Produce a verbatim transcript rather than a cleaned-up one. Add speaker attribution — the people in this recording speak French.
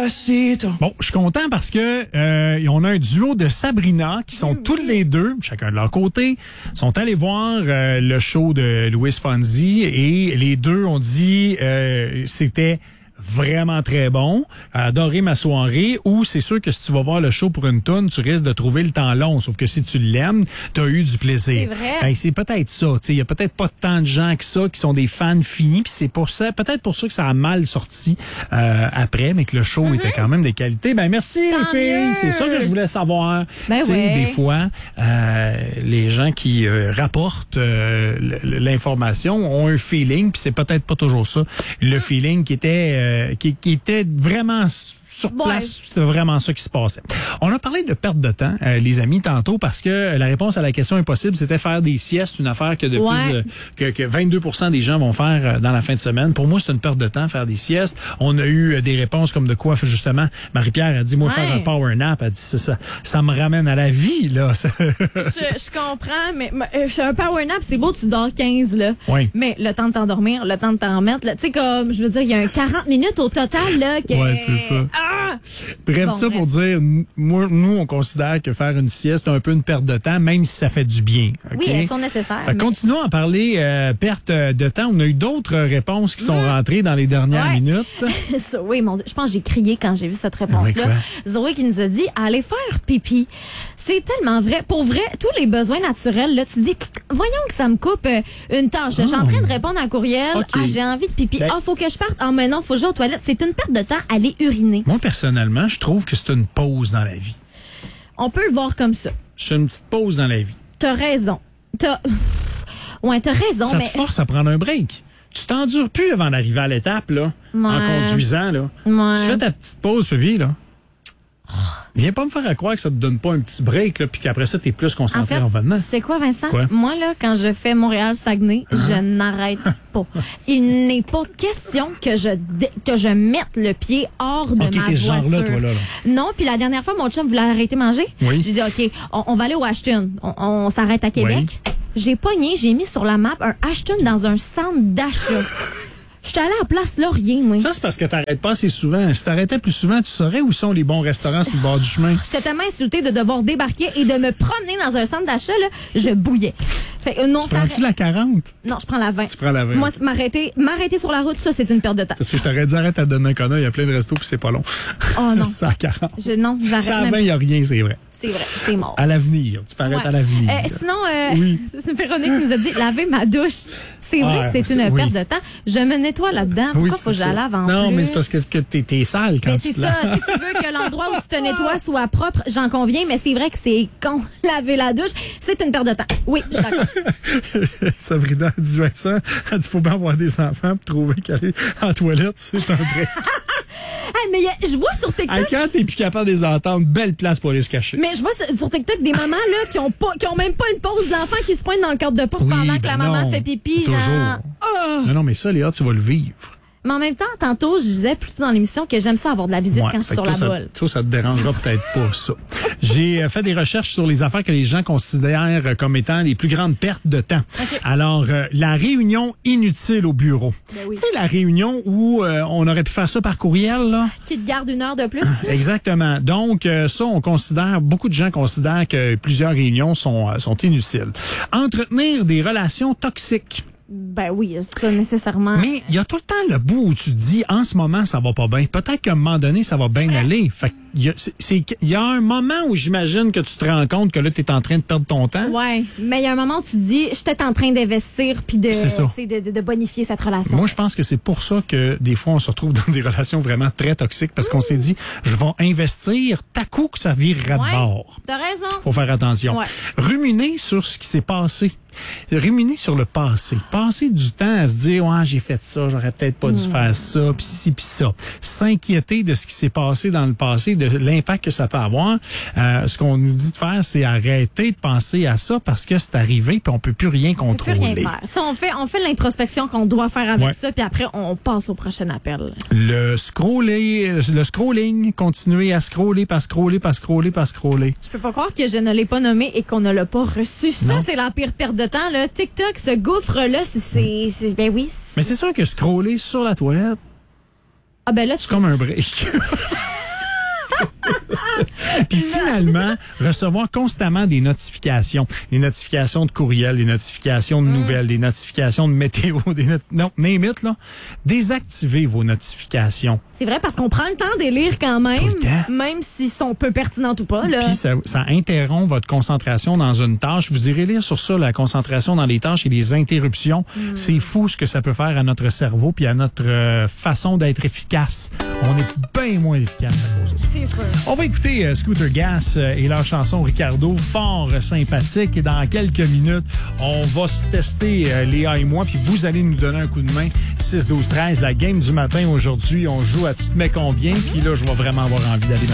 Speaker 1: Despacito.
Speaker 2: Bon, je suis content parce que euh, on a un duo de Sabrina qui sont tous les deux, chacun de leur côté, sont allés voir euh, le show de Louis Fonzi et les deux ont dit euh, c'était vraiment très bon, adoré ma soirée, ou c'est sûr que si tu vas voir le show pour une toune, tu risques de trouver le temps long, sauf que si tu l'aimes, tu as eu du plaisir.
Speaker 3: C'est vrai.
Speaker 2: Ben, c'est peut-être ça, tu sais, il y a peut-être pas tant de gens que ça qui sont des fans finis, puis c'est pour ça, peut-être pour ça que ça a mal sorti euh, après, mais que le show
Speaker 3: Mm-hmm.
Speaker 2: était quand même des qualités. Ben merci
Speaker 3: Tant
Speaker 2: les filles,
Speaker 3: mieux.
Speaker 2: c'est ça que je voulais savoir.
Speaker 3: Ben
Speaker 2: Tu sais,
Speaker 3: ouais.
Speaker 2: des fois, euh, les gens qui euh, rapportent euh, l- l'information ont un feeling, puis c'est peut-être pas toujours ça. Le feeling qui était euh, qui, qui était vraiment sur place,
Speaker 3: Ouais.
Speaker 2: c'était vraiment ça qui se passait. On a parlé de perte de temps, euh, les amis, tantôt, parce que la réponse à la question impossible, c'était faire des siestes, une affaire que de
Speaker 3: Ouais.
Speaker 2: plus, euh, que, que vingt-deux pour cent des gens vont faire euh, dans la fin de semaine. Pour moi, c'est une perte de temps, faire des siestes. On a eu euh, des réponses comme de quoi, justement, Marie-Pierre a dit, moi,
Speaker 3: Ouais.
Speaker 2: faire un power nap, elle dit, ça, ça, ça me ramène à la vie, là. Ça-
Speaker 3: je, je comprends, mais mais, euh, un power nap, c'est beau, tu dors quinze, là.
Speaker 2: Oui.
Speaker 3: Mais le temps de t'endormir, le temps de t'en remettre, là, tu sais, comme, je veux dire, il y a un quarante minutes au total, là. Que,
Speaker 2: Ouais, c'est ça.
Speaker 3: Ah!
Speaker 2: Bref,
Speaker 3: Bon,
Speaker 2: ça
Speaker 3: bref.
Speaker 2: pour dire, n- moi, nous, on considère que faire une sieste, c'est un peu une perte de temps, même si ça fait du bien. OK?
Speaker 3: Oui, elles sont nécessaires.
Speaker 2: Fait que
Speaker 3: mais-
Speaker 2: continuons à parler euh, perte de temps. On a eu d'autres réponses qui sont rentrées dans les dernières
Speaker 3: Ouais.
Speaker 2: minutes.
Speaker 3: Ça, oui, mon Dieu, je pense que j'ai crié quand j'ai vu cette réponse-là.
Speaker 2: Oui, quoi?
Speaker 3: Zoé qui nous a dit aller faire pipi. C'est tellement vrai. Pour vrai, tous les besoins naturels, là, tu dis, voyons que ça me coupe euh, une tâche. Je suis en train de répondre à un courriel.
Speaker 2: OK.
Speaker 3: Ah, j'ai envie de pipi.
Speaker 2: Ben-
Speaker 3: Ah, faut que je parte. Ah, mais non, faut que j'aille aux toilettes. C'est une perte de temps aller uriner.
Speaker 2: Moi, personnellement, je trouve que c'est une pause dans la vie.
Speaker 3: On peut le voir comme ça.
Speaker 2: C'est une petite pause dans la vie.
Speaker 3: T'as raison. T'as, ouais, t'as raison,
Speaker 2: ça
Speaker 3: mais.
Speaker 2: te force à prendre un break. Tu t'endures plus avant d'arriver à l'étape, là, en
Speaker 3: Ouais.
Speaker 2: conduisant, là.
Speaker 3: Ouais.
Speaker 2: Tu fais ta petite pause, puis là. Viens pas me faire à croire que ça te donne pas un petit break, là, puis qu'après ça, t'es plus
Speaker 3: En
Speaker 2: concentré
Speaker 3: fait,
Speaker 2: en venant.
Speaker 3: tu sais quoi, Vincent?
Speaker 2: Quoi?
Speaker 3: Moi, là, quand je fais Montréal-Saguenay,
Speaker 2: Uh-huh.
Speaker 3: je n'arrête pas. Il n'est pas question que je dé- que je mette le pied hors de
Speaker 2: Ok,
Speaker 3: ma
Speaker 2: t'es ce
Speaker 3: voiture.
Speaker 2: genre-là, toi, là, là.
Speaker 3: Non, puis la dernière fois, mon chum voulait arrêter de manger.
Speaker 2: Oui.
Speaker 3: J'ai dit, OK, on, on va aller au Ashton. On, on s'arrête à Québec. J'ai pogné, j'ai mis sur la map un Ashton dans un centre d'achat. Je suis allée à Place Laurier, moi.
Speaker 2: Ça, c'est parce que t'arrêtes pas assez souvent. Si t'arrêtais plus souvent, tu saurais où sont les bons restaurants sur le bord du chemin.
Speaker 3: J'étais tellement insultée de devoir débarquer et de me promener dans un centre d'achat, là, je bouillais. Fait, que, euh, non,
Speaker 2: Tu
Speaker 3: ça
Speaker 2: prends-tu la quarante?
Speaker 3: Non, je prends la vingt.
Speaker 2: Tu prends la vingt.
Speaker 3: Moi, c'est m'arrêter, m'arrêter sur la route, ça, c'est une perte de temps.
Speaker 2: Parce que je t'aurais dit, arrête à donner un connard, il y a plein de restos puis c'est pas long.
Speaker 3: Oh non.
Speaker 2: C'est à quarante.
Speaker 3: Je, non, j'arrête
Speaker 2: Ça à
Speaker 3: même.
Speaker 2: vingt, il y a rien, c'est vrai.
Speaker 3: C'est vrai, c'est mort.
Speaker 2: À l'avenir. Tu peux arrêter
Speaker 3: Ouais.
Speaker 2: à l'avenir.
Speaker 3: Euh, sinon, euh,
Speaker 2: Oui.
Speaker 3: c'est Véronique qui nous a dit laver ma douche. C'est vrai
Speaker 2: Ah,
Speaker 3: que c'est
Speaker 2: c'est-
Speaker 3: une
Speaker 2: oui.
Speaker 3: perte de temps. Je me nettoie là-dedans. Pourquoi
Speaker 2: Oui,
Speaker 3: faut
Speaker 2: c'est
Speaker 3: que je la
Speaker 2: ça.
Speaker 3: lave en
Speaker 2: Non,
Speaker 3: plus?
Speaker 2: mais c'est parce que, que t'es, t'es sale quand
Speaker 3: Mais
Speaker 2: tu
Speaker 3: c'est
Speaker 2: te
Speaker 3: ça,
Speaker 2: laves.
Speaker 3: tu sais, tu veux que l'endroit où tu te nettoies soit propre, j'en conviens, mais c'est vrai que c'est con, laver la douche, c'est une perte de temps. Oui, je suis d'accord.
Speaker 2: Sabrina a dit, Vincent, elle dit, faut bien avoir des enfants pour trouver qu'aller en toilette, c'est un break.
Speaker 3: Hey, mais y a- je vois sur TikTok,
Speaker 2: Hey, quand t'es plus capable de les entendre, belle place pour aller se cacher.
Speaker 3: mais je vois sur sur TikTok des mamans là qui ont pas, qui ont même pas une pause de l'enfant qui se pointe dans le cadre de porte
Speaker 2: Oui,
Speaker 3: pendant que
Speaker 2: ben
Speaker 3: la maman
Speaker 2: non,
Speaker 3: fait pipi,
Speaker 2: toujours.
Speaker 3: genre. Oh!
Speaker 2: Non, non, mais ça, Léa, tu vas le vivre.
Speaker 3: Mais en même temps, tantôt, je disais plutôt dans l'émission que j'aime ça avoir de la visite
Speaker 2: Ouais,
Speaker 3: quand je suis
Speaker 2: fait
Speaker 3: sur
Speaker 2: que
Speaker 3: la
Speaker 2: toi, ça,
Speaker 3: bolle.
Speaker 2: toi, ça te dérangera peut-être pas, ça. J'ai euh, fait des recherches sur les affaires que les gens considèrent euh, comme étant les plus grandes pertes de temps.
Speaker 3: OK.
Speaker 2: Alors, euh, la réunion inutile au bureau.
Speaker 3: Ben oui.
Speaker 2: Tu sais, la réunion où euh, on aurait pu faire ça par courriel, là?
Speaker 3: Qui te garde une heure de plus?
Speaker 2: Exactement. Donc, euh, ça, on considère, beaucoup de gens considèrent que plusieurs réunions sont, euh, sont inutiles. Entretenir des relations toxiques.
Speaker 3: Ben oui, ça nécessairement.
Speaker 2: Mais il y a tout le temps le bout où tu te dis, en ce moment, ça va pas bien. Peut-être qu'à un moment donné, ça va bien aller. Fait qu'il y a, c'est, c'est- il y a un moment où j'imagine que tu te rends compte que là, tu es en train de perdre ton temps.
Speaker 3: Ouais, mais il y a un moment où tu te dis, je suis peut-être en train d'investir puis de,
Speaker 2: C'est ça.
Speaker 3: tu sais, de, de, de bonifier cette relation.
Speaker 2: Moi, je pense que c'est pour ça que des fois, on se retrouve dans des relations vraiment très toxiques parce qu'on s'est dit, je vais investir, t'as coup que ça virera
Speaker 3: Ouais.
Speaker 2: de bord.
Speaker 3: T'as raison.
Speaker 2: Faut faire attention.
Speaker 3: Ouais.
Speaker 2: Ruminer sur ce qui s'est passé. Ruminer sur le passé. Passer du temps à se dire, ouais, j'ai fait ça, j'aurais peut-être pas dû faire ça, pis ci, pis ça. S'inquiéter de ce qui s'est passé dans le passé, de l'impact que ça peut avoir. Euh, ce qu'on nous dit de faire, c'est arrêter de penser à ça parce que c'est arrivé puis on peut plus rien
Speaker 3: On peut plus
Speaker 2: contrôler.
Speaker 3: rien faire. Tu sais, on fait, on fait l'introspection qu'on doit faire avec
Speaker 2: Ouais.
Speaker 3: ça, puis après, on passe au prochain appel.
Speaker 2: Le scroller, le scrolling, continuer à scroller, pas scroller, pas scroller, pas scroller.
Speaker 3: Je peux pas croire que je ne l'ai pas nommé et qu'on ne l'a pas reçu. Ça,
Speaker 2: Non.
Speaker 3: c'est la pire perte de temps, là. TikTok, ce gouffre-là, c'est, c'est, c'est- ben oui. c'est-
Speaker 2: Mais c'est sûr que scroller sur la toilette,
Speaker 3: Ah ben là, tu
Speaker 2: C'est comme un break. Puis finalement, recevoir constamment des notifications. Des notifications de courriel, des notifications de nouvelles, mm. des notifications de météo, des not- non, name it, là. Désactivez vos notifications.
Speaker 3: C'est vrai, parce qu'on prend le temps de les lire quand même,
Speaker 2: Tout le temps.
Speaker 3: même s'ils sont peu pertinents ou pas. Là.
Speaker 2: Puis ça, ça interrompt votre concentration dans une tâche. Vous irez lire sur ça, la concentration dans les tâches et les interruptions. Mm. C'est fou ce que ça peut faire à notre cerveau puis à notre euh, façon d'être efficace. On est bien moins efficace à cause de ça.
Speaker 3: C'est sûr.
Speaker 2: On va écouter euh, Scooter Gas euh, et leur chanson Ricardo, fort euh, sympathique. Et dans quelques minutes, on va se tester, euh, Léa et moi, puis vous allez nous donner un coup de main. six douze treize, la game du matin aujourd'hui. On joue à Tu te mets combien? Puis là, je vais vraiment avoir envie d'aller